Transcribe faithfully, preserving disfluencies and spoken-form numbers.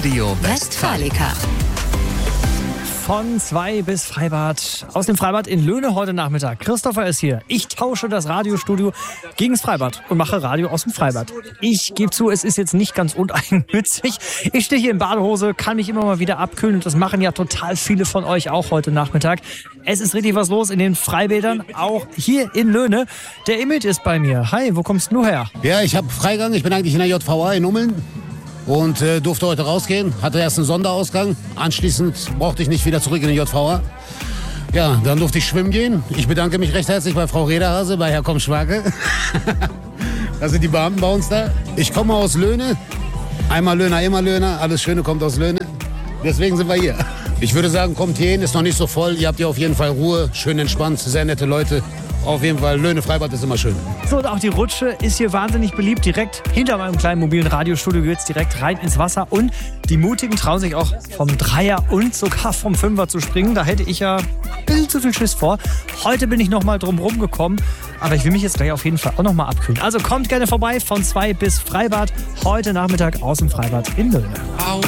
Radio Westfalica. Von zwei bis Freibad. Aus dem Freibad in Löhne heute Nachmittag. Christopher ist hier. Ich tausche das Radiostudio gegen das Freibad und mache Radio aus dem Freibad. Ich gebe zu, es ist jetzt nicht ganz uneigennützig. Ich stehe hier in Badehose, kann mich immer mal wieder abkühlen. Und das machen ja total viele von euch auch heute Nachmittag. Es ist richtig was los in den Freibädern, auch hier in Löhne. Der Imit ist bei mir. Hi, wo kommst du her? Ja, ich habe Freigang. Ich bin eigentlich in der J V A in Ummeln. Und äh, durfte heute rausgehen, hatte erst einen Sonderausgang. Anschließend brauchte ich nicht wieder zurück in den J V A. Ja, dann durfte ich schwimmen gehen. Ich bedanke mich recht herzlich bei Frau Rederhase, bei Herr Komm-Schwake. Das sind die Beamten bei uns da. Ich komme aus Löhne. Einmal Löhner, immer Löhner. Alles Schöne kommt aus Löhne. Deswegen sind wir hier. Ich würde sagen, kommt hier hin, ist noch nicht so voll. Ihr habt hier auf jeden Fall Ruhe, schön entspannt, sehr nette Leute. Auf jeden Fall, Löhne Freibad ist immer schön. So, und auch die Rutsche ist hier wahnsinnig beliebt. Direkt hinter meinem kleinen mobilen Radiostudio geht es direkt rein ins Wasser. Und die Mutigen trauen sich auch vom Dreier und sogar vom Fünfer zu springen. Da hätte ich ja ein bisschen zu viel Schiss vor. Heute bin ich noch mal drum rumgekommen. Aber ich will mich jetzt gleich auf jeden Fall auch noch mal abkühlen. Also kommt gerne vorbei von zwei bis Freibad. Heute Nachmittag aus dem Freibad in Löhne.